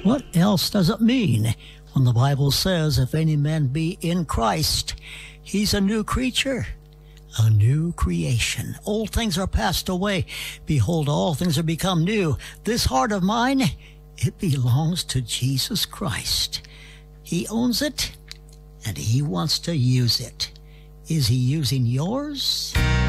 What else does it mean when the Bible says, if any man be in Christ, he's a new creature, a new creation? Old things are passed away. Behold, all things are become new. This heart of mine, it belongs to Jesus Christ. He owns it, and he wants to use it. Is he using yours?